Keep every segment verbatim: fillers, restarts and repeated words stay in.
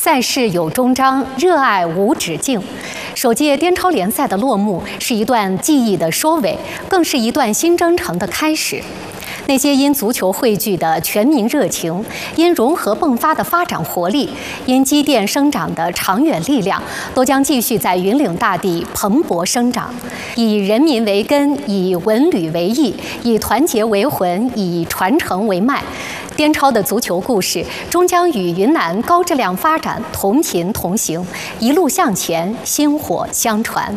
赛事有终章，热爱无止境。首届滇超联赛的落幕，是一段记忆的收尾，更是一段新征程的开始。那些因足球汇聚的全民热情，因融合迸发的发展活力，因积淀生长的长远力量，都将继续在云岭大地蓬勃生长。以人民为根，以文旅为义，以团结为魂，以传承为脉。滇超的足球故事终将与云南高质量发展同行同行，一路向前，薪火相传。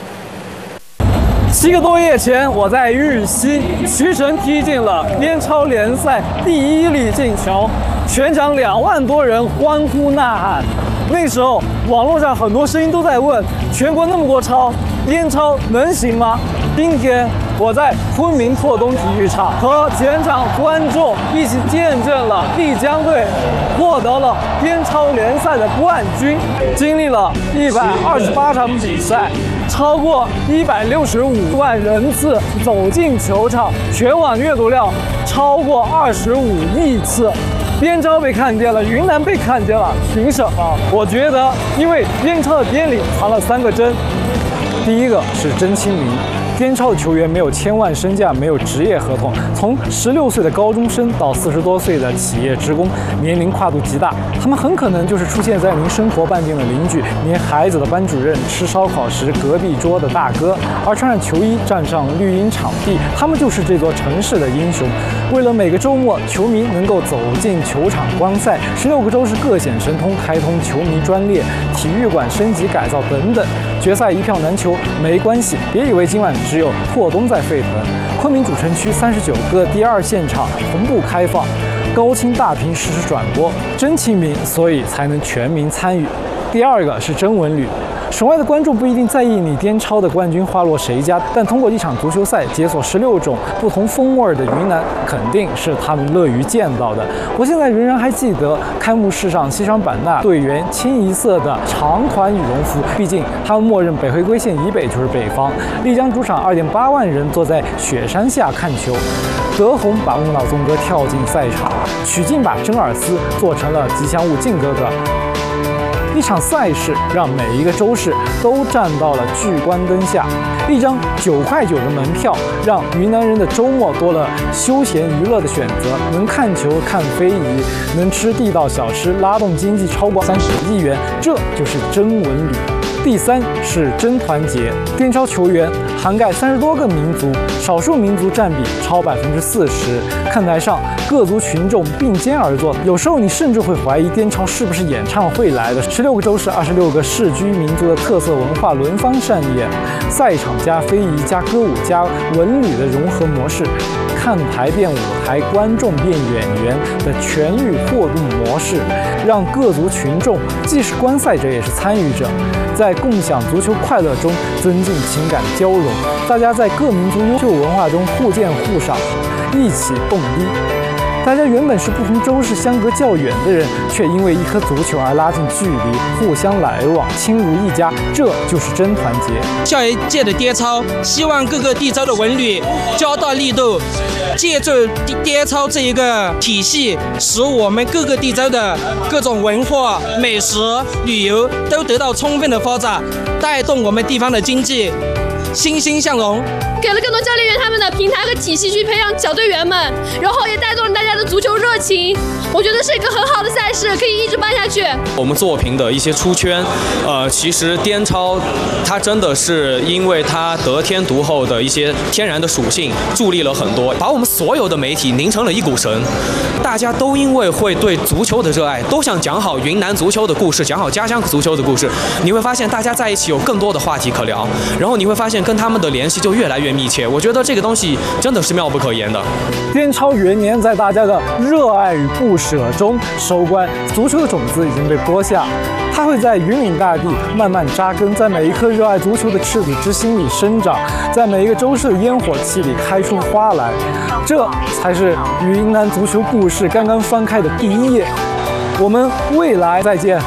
七个多月前，我在日西，徐晨踢进了滇超联赛第一粒进球，全场两万多人欢呼呐喊。那时候，网络上很多声音都在问：全国那么多超，滇超能行吗？今天我在昆明拓东体育场和全场观众一起见证了丽江队获得了滇超联赛的冠军。经历了一百二十八场比赛，超过一百六十五万人次走进球场，全网阅读量超过二十五亿次。滇超被看见了，云南被看见了，凭什么？我觉得，因为滇超的滇里藏了三个真。第一个是真亲民。滇超的球员没有千万身价，没有职业合同，从十六岁的高中生到四十多岁的企业职工，年龄跨度极大。他们很可能就是出现在您生活半径的邻居，您孩子的班主任，吃烧烤时隔壁桌的大哥。而穿上球衣站上绿茵场地，他们就是这座城市的英雄。为了每个周末球迷能够走进球场观赛，十六个州市各显神通，开通球迷专列、体育馆升级改造等等。决赛一票难求没关系，别以为今晚只有拓东在沸腾。昆明主城区三十九个第二现场同步开放，高清大屏实时转播，真亲民，所以才能全民参与。第二个是真文旅。省外的观众不一定在意你滇超的冠军花落谁家，但通过一场足球赛解锁十六种不同风味的云南，肯定是他们乐于见到的。我现在仍然还记得开幕式上西双版纳队员清一色的长款羽绒服，毕竟他们默认北回归线以北就是北方。丽江主场二点八万人坐在雪山下看球，德宏把乌脑宗哥跳进赛场，曲靖把真尔斯做成了吉祥物靖哥哥。一场赛事让每一个州市都站到了聚光灯下，一张九块九的门票让云南人的周末多了休闲娱乐的选择，能看球、看非遗，能吃地道小吃，拉动经济超过三十亿元，这就是真文旅。第三是真团结，滇超球员涵盖三十多个民族，少数民族占比超百分之四十。看台上各族群众并肩而坐，有时候你甚至会怀疑滇超是不是演唱会来的。十六个州市、二十六个市居民族的特色文化轮番上演，赛场加非遗加歌舞加文旅的融合模式，看台变舞台，观众变演员的全域互动模式，让各族群众既是观赛者也是参与者，在共享足球快乐中增进情感交融，大家在各民族优秀文化中互鉴互赏，一起蹦迪。大家原本是不同州市相隔较远的人，却因为一颗足球而拉近距离，互相来往，亲如一家，这就是真团结。 下一届的滇超，希望各个地州的文旅交到力度，借助滇超这一个体系，使我们各个地州的各种文化、美食、旅游都得到充分的发展，带动我们地方的经济欣欣向荣。 给了更多教练员他们的平台和体系去培养小队员们，然后也带动了大家的足球热情。我觉得是一个很好的赛事，可以一直办下去。 我们作品的一些出圈，呃，其实滇超它真的是因为它得天独厚的一些天然的属性，助力了很多，把我们所有的媒体凝成了一股绳。大家都因为会对足球的热爱，都想讲好云南足球的故事，讲好家乡足球的故事。你会发现大家在一起有更多的话题可聊，然后你会发现跟他们的联系就越来越密切。我觉得这个东西真的是妙不可言的。 滇超元年在大家的热爱与不舍中收官，足球的种子已经被播下，它会在云岭大地慢慢扎根，在每一颗热爱足球的赤子之心里生长，在每一个州市的烟火气里开出花来。这才是云南足球故事刚刚翻开的第一页。我们未来再见。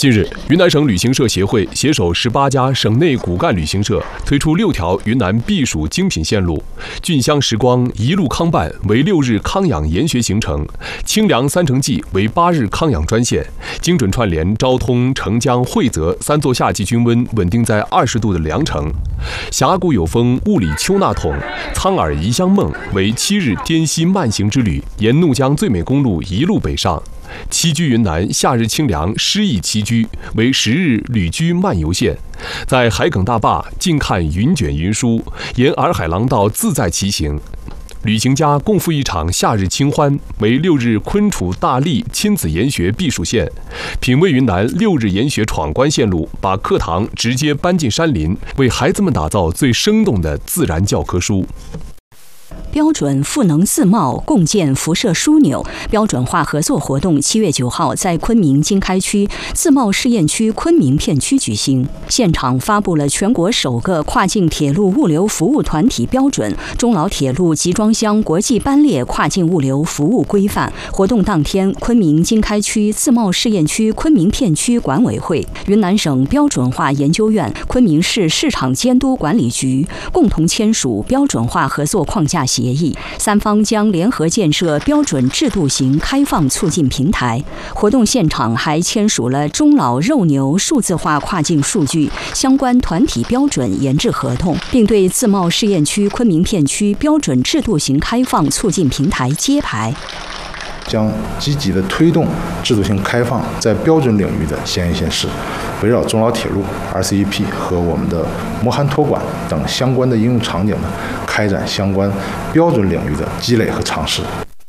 近日，云南省旅行社协会携手十八家省内骨干旅行社，推出六条云南避暑精品线路，俊香时光一路康办为六日康养研学行程，清凉三城记为八日康养专线，精准串联昭通、澄江、惠泽三座夏季均温稳定在二十度的凉城，峡谷有风雾里丘纳统、苍耳宜香梦为七日滇西慢行之旅，沿怒江最美公路一路北上。栖居云南夏日清凉诗意栖居为十日旅居漫游线，在海埂大坝静看云卷云舒，沿洱海廊道自在骑行。旅行家共赴一场夏日清欢为六日昆楚大荔亲子研学避暑线，品味云南六日研学闯关线路，把课堂直接搬进山林，为孩子们打造最生动的自然教科书。 标准赋能自贸共建辐射枢纽标准化合作活动七月九号在昆明经开区自贸试验区昆明片区举行，现场发布了全国首个跨境铁路物流服务团体标准——中老铁路集装箱国际班列跨境物流服务规范。活动当天，昆明经开区自贸试验区昆明片区管委会、云南省标准化研究院、昆明市市场监督管理局共同签署标准化合作框架协议，三方将联合建设标准制度型开放促进平台。活动现场还签署了中老肉牛数字化跨境数据相关团体标准研制合同，并对自贸试验区昆明片区标准制度型开放促进平台揭牌， 将积极地推动制度性开放在标准领域的先行先试，围绕中老铁路、R C E P 和我们的摩涵托管等相关的应用场景呢，开展相关标准领域的积累和尝试。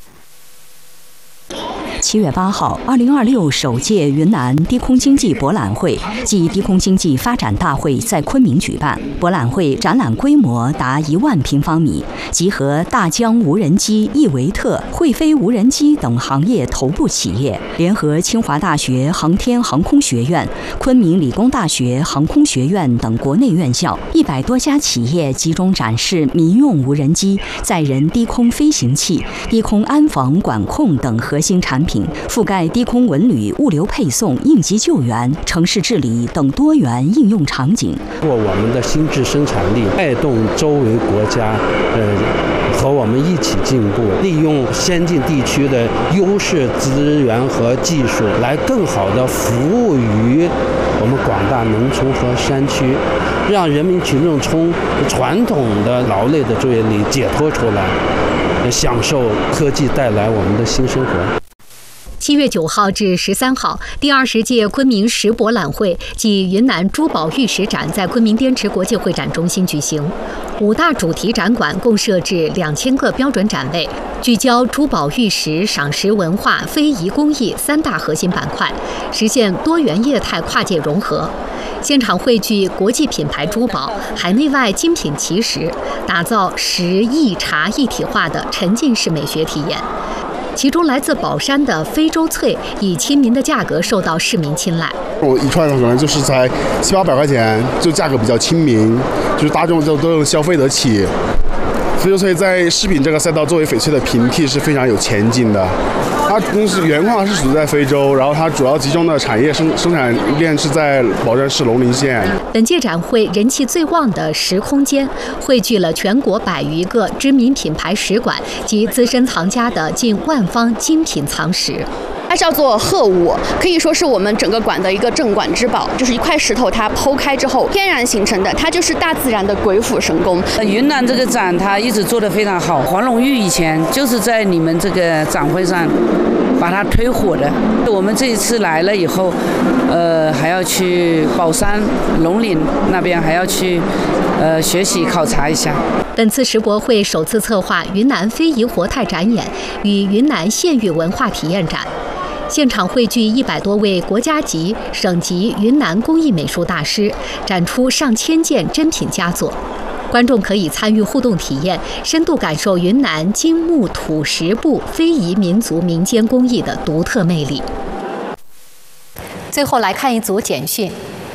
七月八号，二零二六首届云南低空经济博览会暨低空经济发展大会在昆明举办。博览会展览规模达一万平方米，集合大疆无人机、易维特、会飞无人机等行业头部企业，联合清华大学航天航空学院、昆明理工大学航空学院等国内院校，一百多家企业集中展示民用无人机、载人低空飞行器、低空安防管控等核心产品。覆盖低空文旅、物流配送、应急救援、城市治理等多元应用场景。 通过我们的新质生产力，带动周围国家，呃，和我们一起进步，利用先进地区的优势资源和技术，来更好地服务于我们广大农村和山区，让人民群众从传统的劳累的就业里解脱出来，享受科技带来我们的新生活。 七月九号至十三号，第二十届昆明石博览会暨云南珠宝玉石展在昆明滇池国际会展中心举行。五大主题展馆共设置两千个标准展位，聚焦珠宝玉石、赏石文化、非遗工艺三大核心板块，实现多元业态跨界融合。现场汇聚国际品牌珠宝、海内外精品奇石，打造石艺茶一体化的沉浸式美学体验。其中来自宝山的非洲翠以亲民的价格受到市民青睐。 我一串可能就是才七八百块钱，就价格比较亲民，就是大众都都能消费得起。非洲翠在饰品这个赛道作为翡翠的平替是非常有前景的。它公司原矿是属于在非洲，然后它主要集中的产业生生产链是在宝山市龙陵县。 本届展会人气最旺的石空间，汇聚了全国百余个知名品牌石馆及资深藏家的近万方精品藏石。 它叫做鹤舞，可以说是我们整个馆的一个镇馆之宝，就是一块石头，它剖开之后天然形成的，它就是大自然的鬼斧神工。 云南这个展它一直做得非常好，黄龙玉以前就是在你们这个展会上把它推火的。我们这一次来了以后，呃，还要去宝山、龙岭那边还要去，呃，学习考察一下。 本次石博会首次策划云南非遗活态展演与云南县域文化体验展。现场汇聚一百多位国家级、省级云南工艺美术大师，展出上千件珍品佳作。观众可以参与互动体验，深度感受云南金木土石布非遗民族民间工艺的独特魅力。最后来看一组简讯。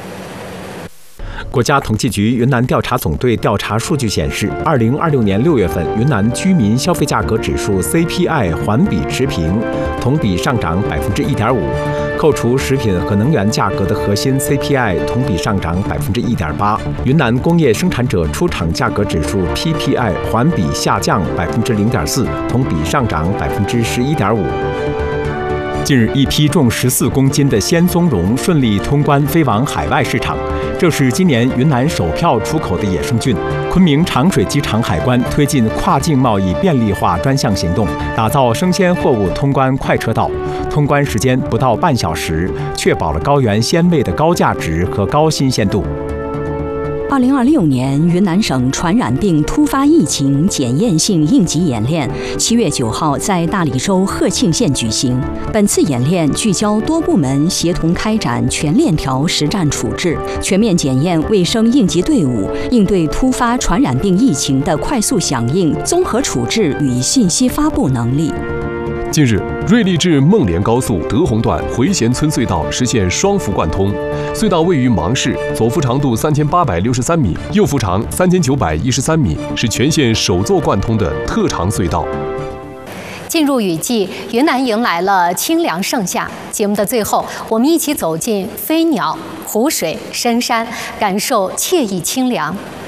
国家统计局云南调查总队调查数据显示，二零二六年六月份，云南居民消费价格指数 C P I 环比持平，同比上涨百分之一点五， 扣除食品和能源价格的核心 C P I 同比上涨百分之一点八。云南工业生产者出厂价格指数 P P I 环比下降百分之零点四，同比上涨百分之十一点五。近日，一批重十四公斤的鲜棕茸顺利通关飞往海外市场，这是今年云南首票出口的野生菌。昆明长水机场海关推进跨境贸易便利化专项行动，打造生鲜货物通关快车道，通关时间不到半小时，确保了高原鲜味的高价值和高新鲜度。 二零二六年云南省传染病突发疫情检验性应急演练七月九号在大理州鹤庆县举行。本次演练聚焦多部门协同开展全链条实战处置，全面检验卫生应急队伍应对突发传染病疫情的快速响应、综合处置与信息发布能力。 近日，瑞丽至孟连高速德宏段回贤村隧道实现双幅贯通。隧道位于芒市，左幅长度三千八百六十三米，右幅长三千九百一十三米，是全县首座贯通的特长隧道。 进入雨季，云南迎来了清凉盛夏。节目的最后，我们一起走进飞鸟、湖水、深山，感受惬意清凉。